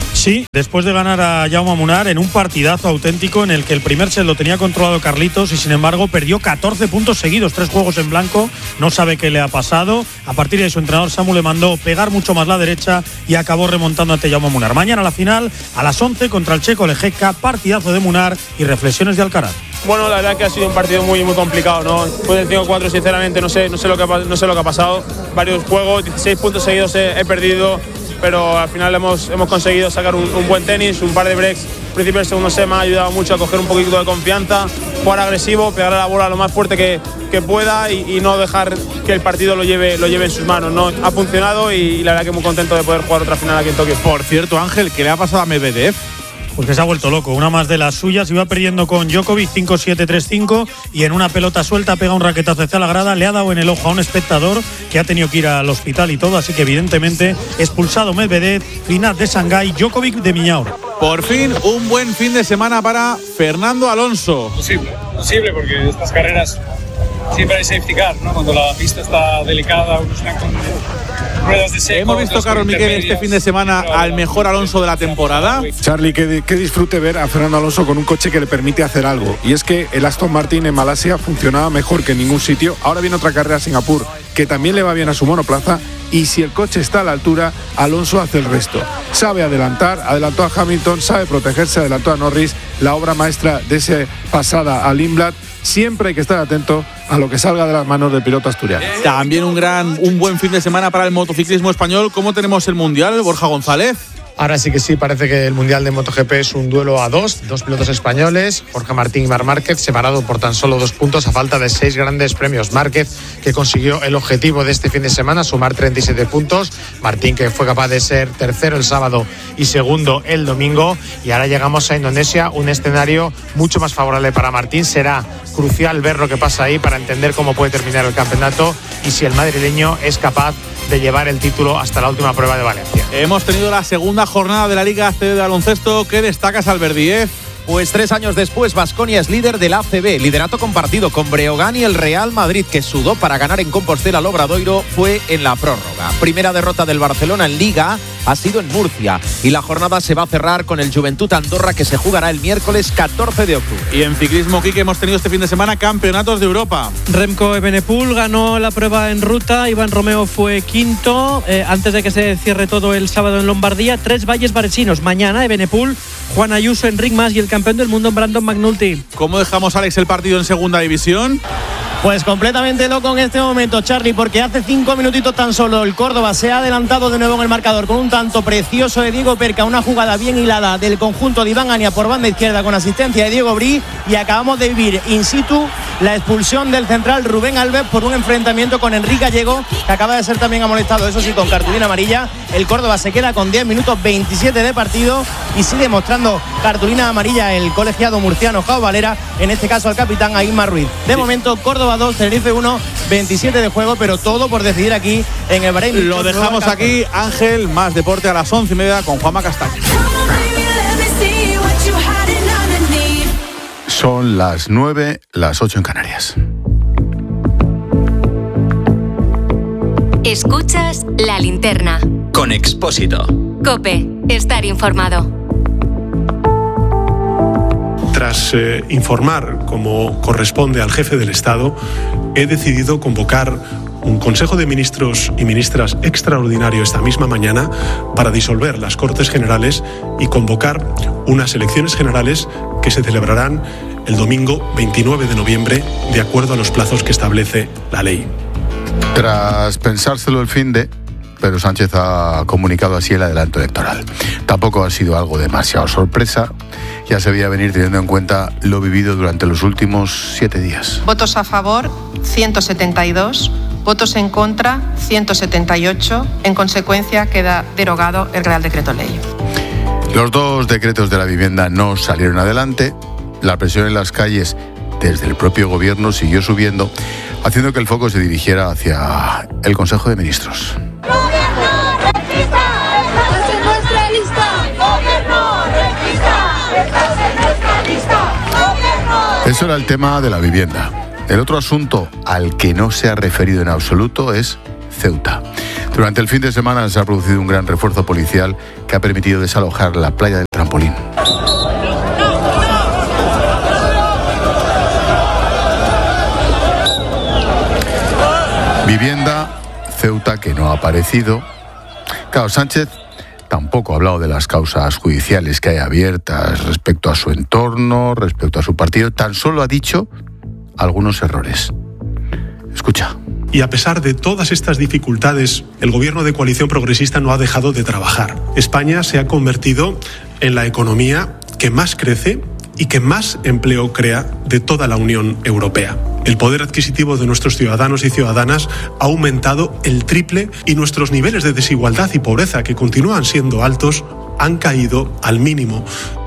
Sí, después de ganar a Jaume Munar en un partidazo auténtico en el que el primer set lo tenía controlado Carlitos y sin embargo perdió catorce puntos seguidos, tres juegos en blanco, no sabe qué le ha pasado. A partir de ahí su entrenador Samu le mandó pegar mucho más la derecha y acabó remontando ante Jaume Munar. Mañana la final a las once contra el checo Lejeka, partidazo de Munar y reflexiones de Alcaraz. Bueno, la verdad que ha sido un partido muy muy complicado, ¿no? Después del cinco cuatro, sinceramente, no sé, no sé lo que ha, no sé lo que ha pasado. Varios juegos, dieciséis puntos seguidos he, he perdido, pero al final hemos, hemos conseguido sacar un, un buen tenis, un par de breaks. Al principio del segundo set me ha ayudado mucho a coger un poquito de confianza, jugar agresivo, pegar a la bola lo más fuerte que, que pueda y, y no dejar que el partido lo lleve, lo lleve en sus manos, ¿no? Ha funcionado y, y la verdad que muy contento de poder jugar otra final aquí en Tokio. Por cierto, Ángel, ¿qué le ha pasado a Medvedev? Pues que se ha vuelto loco, una más de las suyas, iba perdiendo con Djokovic cinco siete tres cinco y en una pelota suelta pega un raquetazo hacia la grada, le ha dado en el ojo a un espectador que ha tenido que ir al hospital y todo, así que evidentemente expulsado Medvedev, final de Shanghái, Djokovic de Miñaur. Por fin un buen fin de semana para Fernando Alonso. Posible, posible porque estas carreras siempre hay safety car, ¿no? Cuando la pista está delicada, unos están con ruedas de seco. Hemos visto, Carlos Miquel, este fin de semana al mejor Alonso de la temporada. Charlie, que, que disfrute ver a Fernando Alonso con un coche que le permite hacer algo. Y es que el Aston Martin en Malasia funcionaba mejor que en ningún sitio. Ahora viene otra carrera a Singapur que también le va bien a su monoplaza. Y si el coche está a la altura, Alonso hace el resto. Sabe adelantar, adelantó a Hamilton, sabe protegerse, adelantó a Norris. La obra maestra de esa pasada a Lindblad. Siempre hay que estar atento a lo que salga de las manos del piloto asturiano. También un gran, un buen fin de semana para el motociclismo español. ¿Cómo tenemos el Mundial, Borja González? Ahora sí que sí, parece que el Mundial de MotoGP es un duelo a dos, dos pilotos españoles, Jorge Martín y Marc Márquez, separado por tan solo dos puntos a falta de seis grandes premios. Márquez, que consiguió el objetivo de este fin de semana, sumar treinta y siete puntos. Martín, que fue capaz de ser tercero el sábado y segundo el domingo. Y ahora llegamos a Indonesia, un escenario mucho más favorable para Martín. Será crucial ver lo que pasa ahí para entender cómo puede terminar el campeonato y si el madrileño es capaz de llevar el título hasta la última prueba de Valencia. Hemos tenido la segunda jornada de la Liga A C B de baloncesto. ¿Qué destacas, Albert Díez? Pues tres años después, Baskonia es líder de la A C B. Liderato compartido con Breogán y el Real Madrid, que sudó para ganar en Compostela al Obradoiro, fue en la prórroga. Primera derrota del Barcelona en Liga ha sido en Murcia. Y la jornada se va a cerrar con el Juventud Andorra, que se jugará el miércoles catorce de octubre. Y en ciclismo, Quique, hemos tenido este fin de semana campeonatos de Europa. Remco Evenepoel ganó la prueba en ruta. Iván Romeo fue quinto. Eh, antes de que se cierre todo el sábado en Lombardía, tres valles varesinos. Mañana, Evenepoel, Juan Ayuso, Enric Mas y el campeón del mundo Brandon McNulty. ¿Cómo dejamos, Alex, el partido en segunda división? Pues completamente loco en este momento, Charlie, porque hace cinco minutitos tan solo el Córdoba se ha adelantado de nuevo en el marcador con un tanto precioso de Diego Perca, una jugada bien hilada del conjunto de Iván Ania por banda izquierda con asistencia de Diego Brí, y acabamos de vivir in situ la expulsión del central Rubén Alves por un enfrentamiento con Enrique Gallego, que acaba de ser también amonestado, eso sí, con cartulina amarilla. El Córdoba se queda con diez minutos veintisiete de partido y sigue mostrando cartulina amarilla el colegiado murciano Jao Valera, en este caso al capitán Aimar Ruiz. De momento, Córdoba dos, Tenerife uno, veintisiete de juego, pero todo por decidir aquí en el Bahrein. Lo dejamos aquí, Ángel, más deporte a las once y media con Juanma Castaño. Son las nueve, las ocho en Canarias. Escuchas La Linterna. Con Expósito. COPE. Estar informado. Tras eh, informar, como corresponde al jefe del Estado, he decidido convocar un Consejo de Ministros y Ministras extraordinario esta misma mañana para disolver las Cortes Generales y convocar unas elecciones generales que se celebrarán el domingo veintinueve de noviembre, de acuerdo a los plazos que establece la ley. Tras pensárselo el finde, Pedro Sánchez ha comunicado así el adelanto electoral. Tampoco ha sido algo demasiado sorpresa. Ya se veía venir teniendo en cuenta lo vivido durante los últimos siete días. Votos a favor, ciento setenta y dos. Votos en contra, ciento setenta y ocho. En consecuencia, queda derogado el Real Decreto Ley. Los dos decretos de la vivienda no salieron adelante. La presión en las calles desde el propio gobierno siguió subiendo, haciendo que el foco se dirigiera hacia el Consejo de Ministros. Eso era el tema de la vivienda. El otro asunto al que no se ha referido en absoluto es Ceuta. Durante el fin de semana se ha producido un gran refuerzo policial que ha permitido desalojar la playa del Trampolín. Vivienda, Ceuta, que no ha aparecido. Claro, Sánchez tampoco ha hablado de las causas judiciales que hay abiertas respecto a su entorno, respecto a su partido. Tan solo ha dicho algunos errores. Escucha. Y a pesar de todas estas dificultades, el gobierno de coalición progresista no ha dejado de trabajar. España se ha convertido en la economía que más crece y que más empleo crea de toda la Unión Europea. El poder adquisitivo de nuestros ciudadanos y ciudadanas ha aumentado el triple y nuestros niveles de desigualdad y pobreza, que continúan siendo altos, han caído al mínimo.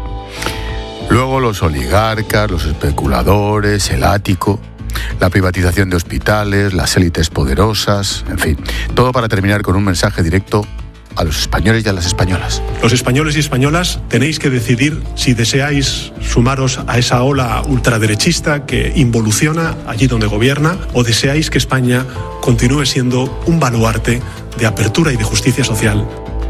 Luego los oligarcas, los especuladores, el ático, la privatización de hospitales, las élites poderosas, en fin, todo para terminar con un mensaje directo a los españoles y a las españolas. Los españoles y españolas tenéis que decidir si deseáis sumaros a esa ola ultraderechista que involuciona allí donde gobierna, o deseáis que España continúe siendo un baluarte de apertura y de justicia social.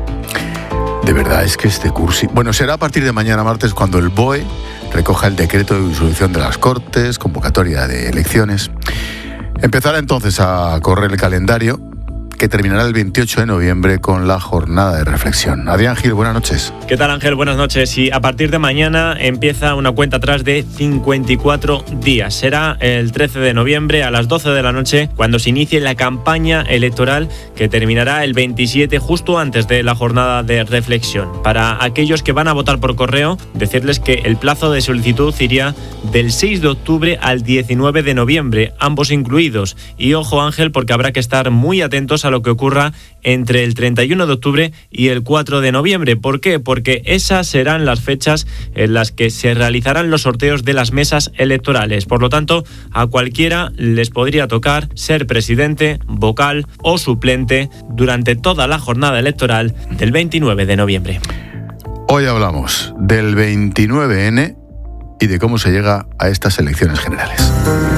De verdad es que este cursi... Bueno, será a partir de mañana martes cuando el B O E recoja el decreto de disolución de las Cortes, convocatoria de elecciones. Empezará entonces a correr el calendario, que terminará el veintiocho de noviembre con la jornada de reflexión. Adrián Gil, buenas noches. ¿Qué tal, Ángel? Buenas noches. Y a partir de mañana empieza una cuenta atrás de cincuenta y cuatro días. Será el trece de noviembre a las doce de la noche cuando se inicie la campaña electoral, que terminará el veintisiete, justo antes de la jornada de reflexión. Para aquellos que van a votar por correo, decirles que el plazo de solicitud iría del seis de octubre al diecinueve de noviembre, ambos incluidos. Y ojo, Ángel, porque habrá que estar muy atentos a lo que ocurra entre el treinta y uno de octubre y el cuatro de noviembre. ¿Por qué? Porque esas serán las fechas en las que se realizarán los sorteos de las mesas electorales. Por lo tanto, a cualquiera les podría tocar ser presidente, vocal o suplente durante toda la jornada electoral del veintinueve de noviembre. Hoy hablamos del veintinueve ene y de cómo se llega a estas elecciones generales.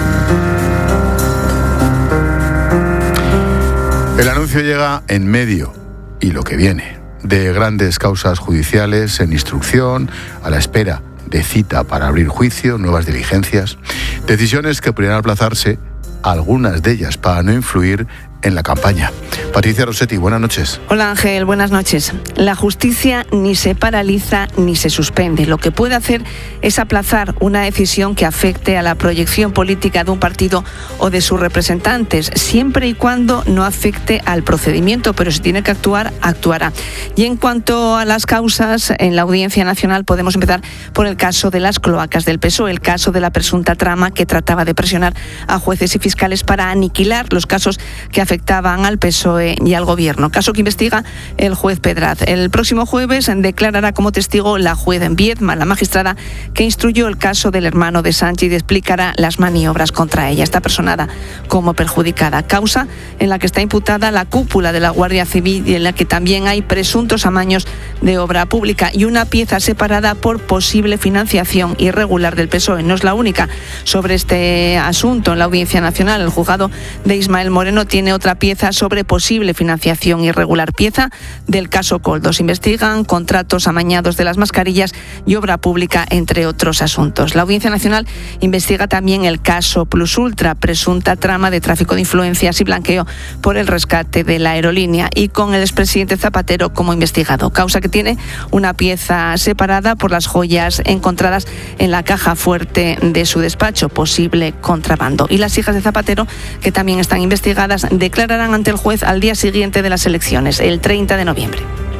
El anuncio llega en medio, y lo que viene, de grandes causas judiciales en instrucción, a la espera de cita para abrir juicio, nuevas diligencias, decisiones que podrían aplazarse, algunas de ellas para no influir en la campaña. Patricia Rossetti, buenas noches. Hola, Ángel, buenas noches. La justicia ni se paraliza ni se suspende. Lo que puede hacer es aplazar una decisión que afecte a la proyección política de un partido o de sus representantes, siempre y cuando no afecte al procedimiento, pero si tiene que actuar, actuará. Y en cuanto a las causas, en la Audiencia Nacional podemos empezar por el caso de las cloacas del P S O E, el caso de la presunta trama que trataba de presionar a jueces y fiscales para aniquilar los casos que afectaban afectaban al P S O E y al Gobierno, caso que investiga el juez Pedraz. El próximo jueves declarará como testigo la juez Viedma, la magistrada que instruyó el caso del hermano de Sánchez, y explicará las maniobras contra ella. Está personada como perjudicada, causa en la que está imputada la cúpula de la Guardia Civil y en la que también hay presuntos amaños de obra pública y una pieza separada por posible financiación irregular del P S O E. No es la única. Sobre este asunto, en la Audiencia Nacional, el juzgado de Ismael Moreno tiene otra pieza sobre posible financiación irregular, pieza del caso Coldos. Investigan contratos amañados de las mascarillas y obra pública, entre otros asuntos. La Audiencia Nacional investiga también el caso Plus Ultra, presunta trama de tráfico de influencias y blanqueo por el rescate de la aerolínea, y con el expresidente Zapatero como investigado, causa que tiene una pieza separada por las joyas encontradas en la caja fuerte de su despacho, posible contrabando. Y las hijas de Zapatero, que también están investigadas, declararán ante el juez al día siguiente de las elecciones, el treinta de noviembre.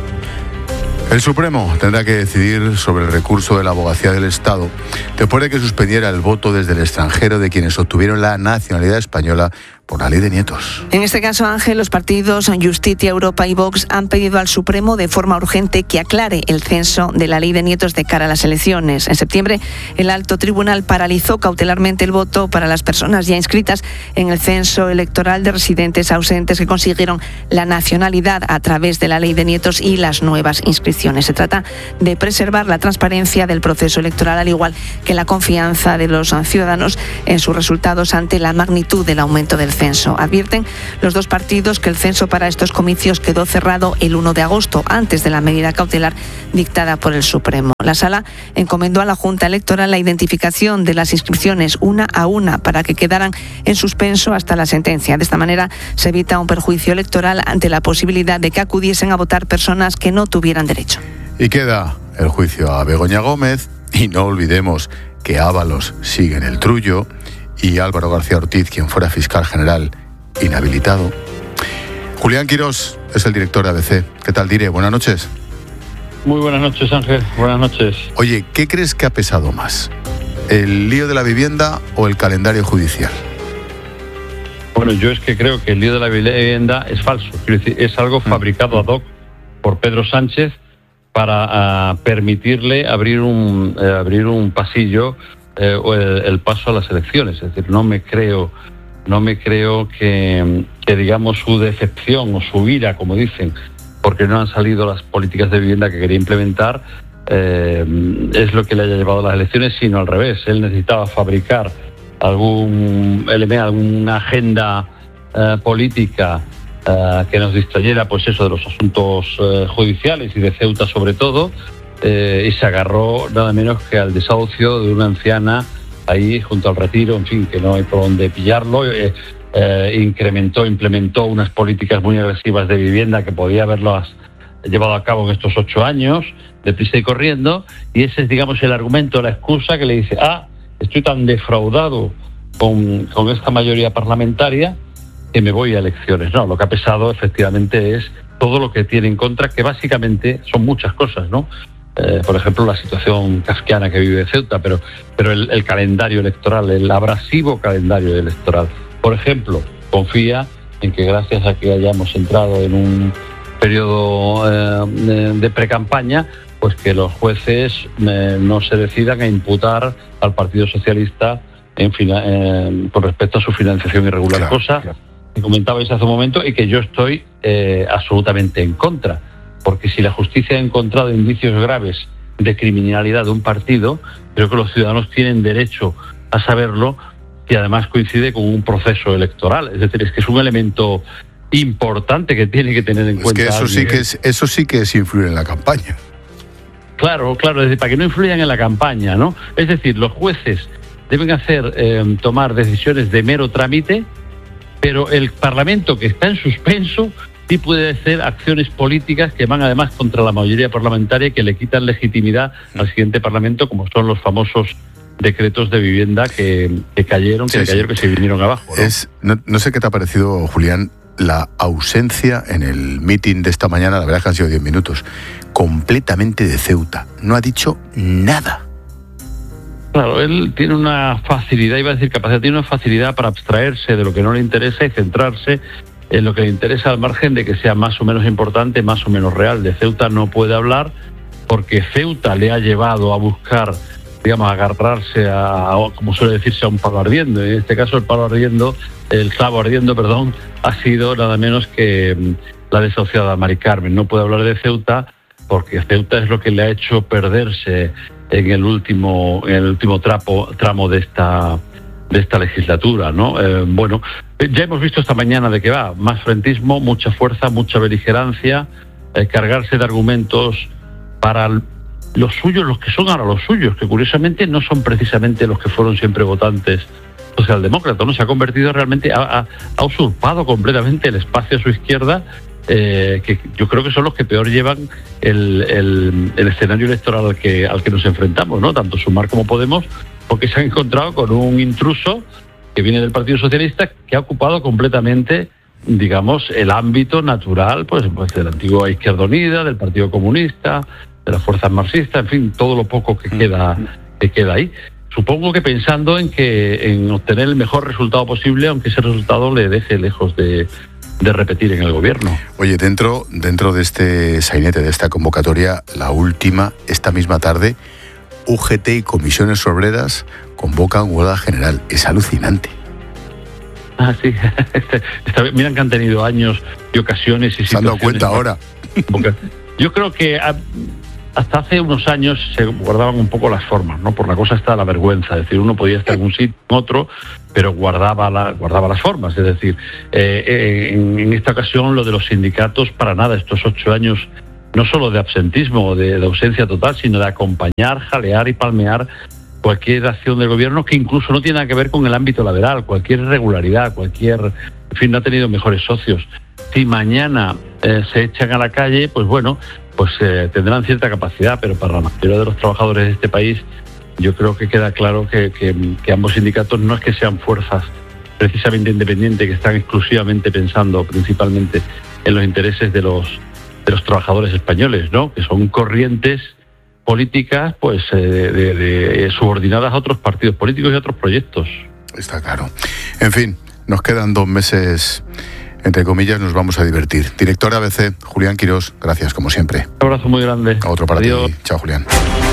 El Supremo tendrá que decidir sobre el recurso de la Abogacía del Estado después de que suspendiera el voto desde el extranjero de quienes obtuvieron la nacionalidad española por la ley de nietos. En este caso, Ángel, los partidos Justicia, Europa y Vox han pedido al Supremo de forma urgente que aclare el censo de la ley de nietos de cara a las elecciones. En septiembre, el alto tribunal paralizó cautelarmente el voto para las personas ya inscritas en el censo electoral de residentes ausentes que consiguieron la nacionalidad a través de la ley de nietos y las nuevas inscripciones. Se trata de preservar la transparencia del proceso electoral, al igual que la confianza de los ciudadanos en sus resultados ante la magnitud del aumento del censo. Advierten los dos partidos que el censo para estos comicios quedó cerrado el uno de agosto, antes de la medida cautelar dictada por el Supremo. La Sala encomendó a la Junta Electoral la identificación de las inscripciones una a una para que quedaran en suspenso hasta la sentencia. De esta manera se evita un perjuicio electoral ante la posibilidad de que acudiesen a votar personas que no tuvieran derecho. Y queda el juicio a Begoña Gómez, y no olvidemos que Ábalos sigue en el trullo y Álvaro García Ortiz, quien fuera fiscal general, inhabilitado. Julián Quirós es el director de A B C. ¿Qué tal, Dire? Buenas noches. Muy buenas noches, Ángel. Buenas noches. Oye, ¿qué crees que ha pesado más? ¿El lío de la vivienda o el calendario judicial? Bueno, yo es que creo que el lío de la vivienda es falso. Quiero decir, es algo fabricado ad hoc por Pedro Sánchez para uh, permitirle abrir un eh, abrir un pasillo eh, o el, el paso a las elecciones. Es decir, no me creo no me creo que, que digamos su decepción o su ira, como dicen, porque no han salido las políticas de vivienda que quería implementar, eh, es lo que le haya llevado a las elecciones, sino al revés. Él necesitaba fabricar algún elemento, alguna agenda eh, política eh, que nos distrayera, pues eso, de los asuntos eh, judiciales y de Ceuta sobre todo, eh, y se agarró nada menos que al desahucio de una anciana ahí junto al Retiro, en fin, que no hay por dónde pillarlo. Eh, eh, incrementó, implementó unas políticas muy agresivas de vivienda que podía haberlas llevado a cabo en estos ocho años, deprisa y corriendo, y ese es, digamos, el argumento, la excusa que le dice, ah, estoy tan defraudado con, con esta mayoría parlamentaria que me voy a elecciones. No, lo que ha pesado efectivamente es todo lo que tiene en contra, que básicamente son muchas cosas, ¿no? Eh, por ejemplo, la situación kafkiana que vive Ceuta, pero, pero el, el calendario electoral, el abrasivo calendario electoral. Por ejemplo, confía en que gracias a que hayamos entrado en un periodo eh, de precampaña, pues que los jueces eh, no se decidan a imputar al Partido Socialista en fina, eh, con respecto a su financiación irregular, claro, cosa claro. que comentabais hace un momento y que yo estoy eh, absolutamente en contra, porque si la justicia ha encontrado indicios graves de criminalidad de un partido, creo que los ciudadanos tienen derecho a saberlo, y además coincide con un proceso electoral. Es decir, es que es un elemento importante que tiene que tener en es cuenta. Que eso sí que es, eso sí que es influir en la campaña. Claro, claro, es decir, para que no influyan en la campaña, ¿no? Es decir, los jueces deben hacer eh, tomar decisiones de mero trámite, pero el Parlamento, que está en suspenso, sí puede hacer acciones políticas que van además contra la mayoría parlamentaria y que le quitan legitimidad al siguiente Parlamento, como son los famosos decretos de vivienda que, que cayeron, que sí, cayeron, sí. que se vinieron abajo, ¿no? Es, no, no sé qué te ha parecido, Julián, la ausencia en el meeting de esta mañana, la verdad es que han sido diez minutos, completamente de Ceuta. No ha dicho nada. Claro, él tiene una facilidad, iba a decir capacidad, tiene una facilidad para abstraerse de lo que no le interesa y centrarse en lo que le interesa, al margen de que sea más o menos importante, más o menos real. De Ceuta no puede hablar porque Ceuta le ha llevado a buscar, digamos, agarrarse a, como suele decirse, a un palo ardiendo. En este caso el palo ardiendo, el clavo ardiendo, perdón, ha sido nada menos que la desahuciada Mari Carmen. No puede hablar de Ceuta porque Ceuta es lo que le ha hecho perderse en el último, en el último trapo, tramo de esta de esta legislatura, ¿no? Eh, bueno, ya hemos visto esta mañana de qué va, más frentismo, mucha fuerza, mucha beligerancia, eh, cargarse de argumentos para los suyos, los que son ahora los suyos, que curiosamente no son precisamente los que fueron siempre votantes socialdemócratas, ¿no? Se ha convertido realmente, ha, ha, ha usurpado completamente el espacio a su izquierda, eh, que yo creo que son los que peor llevan el, el, el escenario electoral al que, al que nos enfrentamos, ¿no? Tanto Sumar como Podemos, porque se han encontrado con un intruso que viene del Partido Socialista, que ha ocupado completamente, digamos, el ámbito natural, pues, pues de la antigua Izquierda Unida, del Partido Comunista, de las fuerzas marxistas, en fin, todo lo poco que queda, que queda ahí. Supongo que pensando en que en obtener el mejor resultado posible, aunque ese resultado le deje lejos de, de repetir en el gobierno. Oye, dentro, dentro de este sainete, de esta convocatoria, la última, esta misma tarde, U G T y comisiones obreras convocan huelga general. Es alucinante. Ah, sí. Miran que han tenido años y ocasiones y se han dado cuenta ahora. Yo creo que hasta hace unos años se guardaban un poco las formas, ¿no? Por la cosa está la vergüenza, es decir, uno podía estar en un sitio, en otro, pero guardaba la, guardaba las formas, es decir, eh, eh, en, en esta ocasión lo de los sindicatos para nada, estos ocho años no solo de absentismo, de, de ausencia total, sino de acompañar, jalear y palmear cualquier acción del gobierno que incluso no tiene nada que ver con el ámbito laboral, cualquier irregularidad, cualquier, en fin, no ha tenido mejores socios. Si mañana eh, se echan a la calle, pues bueno, pues eh, tendrán cierta capacidad, pero para la mayoría de los trabajadores de este país yo creo que queda claro que, que, que ambos sindicatos no es que sean fuerzas precisamente independientes, que están exclusivamente pensando principalmente en los intereses de los de los trabajadores españoles, ¿no? Que son corrientes políticas pues eh, de, de, subordinadas a otros partidos políticos y a otros proyectos. Está claro. En fin, nos quedan dos meses, entre comillas, nos vamos a divertir. Director A B C, Julián Quirós, gracias como siempre. Un abrazo muy grande. Otro para Adiós. ti. Chao, Julián.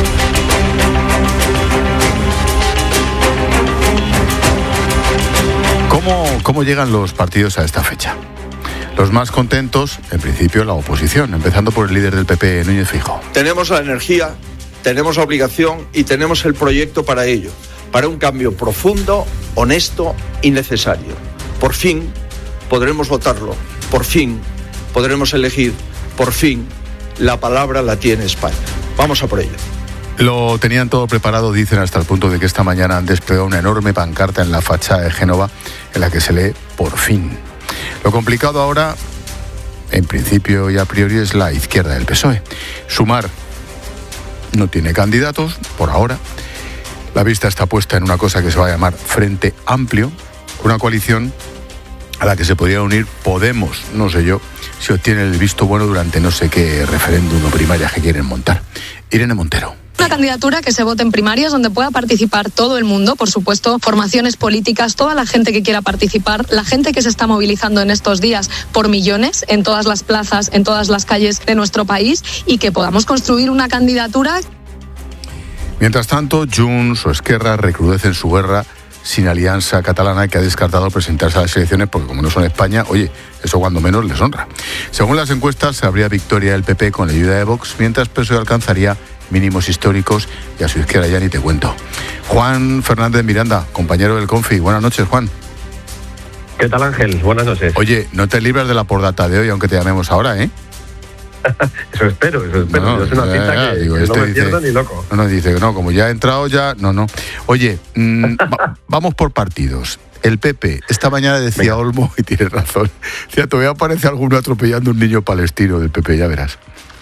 ¿Cómo, ¿Cómo llegan los partidos a esta fecha? Los más contentos, en principio, la oposición, empezando por el líder del P P, Núñez Feijóo. Tenemos la energía, tenemos la obligación y tenemos el proyecto para ello, para un cambio profundo, honesto y necesario. Por fin podremos votarlo, por fin podremos elegir, por fin la palabra la tiene España. Vamos a por ello. Lo tenían todo preparado, dicen, hasta el punto de que esta mañana han desplegado una enorme pancarta en la fachada de Génova en la que se lee "por fin". Lo complicado ahora, en principio y a priori, es la izquierda del P S O E. Sumar no tiene candidatos, por ahora. La vista está puesta en una cosa que se va a llamar Frente Amplio, una coalición a la que se podría unir Podemos, no sé yo, si obtiene el visto bueno durante no sé qué referéndum o primarias que quieren montar. Irene Montero. Una candidatura que se vote en primarias donde pueda participar todo el mundo, por supuesto, formaciones políticas, toda la gente que quiera participar, la gente que se está movilizando en estos días por millones en todas las plazas, en todas las calles de nuestro país, y que podamos construir una candidatura. Mientras tanto, Junts o Esquerra recrudecen su guerra sin alianza catalana, que ha descartado presentarse a las elecciones porque, como no son España, oye, eso cuando menos les honra. Según las encuestas, habría victoria del P P con la ayuda de Vox, mientras P S O E alcanzaría mínimos históricos y a su izquierda ya ni te cuento. Juan Fernández Miranda, compañero del Confi. Buenas noches, Juan. ¿Qué tal, Ángel? Buenas noches. Oye, no te libras de la pordata de hoy, aunque te llamemos ahora, ¿eh? Eso espero, eso espero. No, Yo soy una ya, cita ya, que, digo, que este no me dice, pierdo ni loco. No, no, dice, no, como ya ha entrado ya, no, no. Oye, mmm, va, vamos por partidos. El P P, esta mañana decía Venga. Olmo, y tiene razón, decía, todavía aparece alguno atropellando a un niño palestino del P P, ya verás.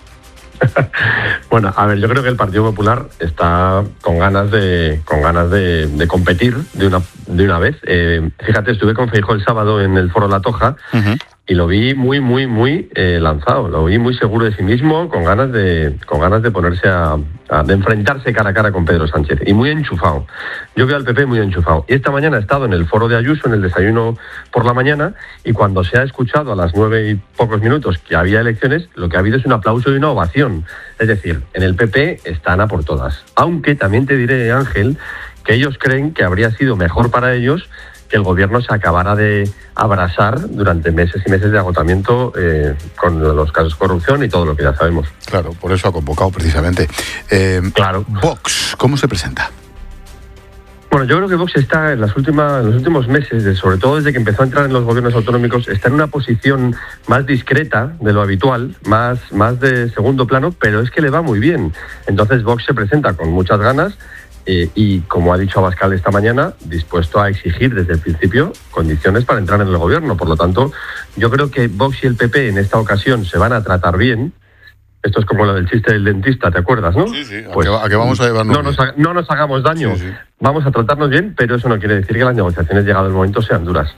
Bueno, a ver, yo creo que el Partido Popular está con ganas de con ganas de, de competir de una de una vez. Eh, fíjate, estuve con Feijóo el sábado en el Foro La Toja, uh-huh. y lo vi muy, muy, muy eh, lanzado. Lo vi muy seguro de sí mismo, con ganas de con ganas de ponerse a, a de enfrentarse cara a cara con Pedro Sánchez, y muy enchufado. Yo veo al P P muy enchufado. Y esta mañana he estado en el Foro de Ayuso, en el desayuno por la mañana, y cuando se ha escuchado a las nueve y pocos minutos que había elecciones, lo que ha habido es un aplauso y una ovación. Es decir, en el P P están a por todas. Aunque también te diré, Ángel, que ellos creen que habría sido mejor para ellos que el gobierno se acabara de abrasar durante meses y meses de agotamiento eh, con los casos de corrupción y todo lo que ya sabemos. Claro, por eso ha convocado precisamente. Eh, claro. Vox, ¿cómo se presenta? Bueno, yo creo que Vox está en, las últimas, en los últimos meses, sobre todo desde que empezó a entrar en los gobiernos autonómicos, está en una posición más discreta de lo habitual, más, más de segundo plano, pero es que le va muy bien. Entonces Vox se presenta con muchas ganas eh, y, como ha dicho Abascal esta mañana, dispuesto a exigir desde el principio condiciones para entrar en el gobierno. Por lo tanto, yo creo que Vox y el P P en esta ocasión se van a tratar bien. Esto es como lo del chiste del dentista, ¿te acuerdas, no? Sí, sí. Pues, ¿a qué vamos a llevarnos no nos, no nos hagamos daño. Sí, sí. Vamos a tratarnos bien, pero eso no quiere decir que las negociaciones, llegado el momento, sean duras.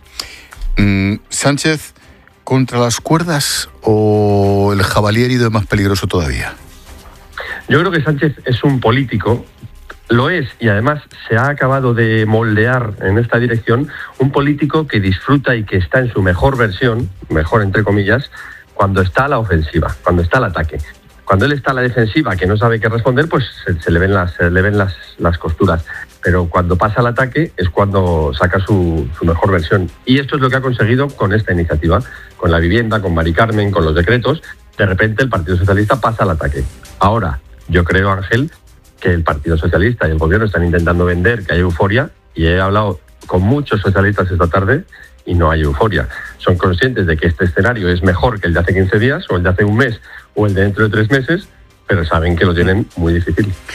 Mm, ¿Sánchez contra las cuerdas o el jabalí herido es más peligroso todavía? Yo creo que Sánchez es un político, lo es, y además se ha acabado de moldear en esta dirección, un político que disfruta y que está en su mejor versión, mejor entre comillas, cuando está a la ofensiva, cuando está al ataque. Cuando él está a la defensiva, que no sabe qué responder, pues se, se le ven, las, se le ven las, las costuras. Pero cuando pasa al ataque es cuando saca su, su mejor versión. Y esto es lo que ha conseguido con esta iniciativa, con la vivienda, con Mari Carmen, con los decretos. de repente el Partido Socialista pasa al ataque. Ahora, yo creo, Ángel, que el Partido Socialista y el Gobierno están intentando vender que hay euforia, y he hablado con muchos socialistas esta tarde y no hay euforia. Son conscientes de que este escenario es mejor que el de hace quince días, o el de hace un mes, o el de dentro de tres meses, pero saben que lo tienen muy difícil.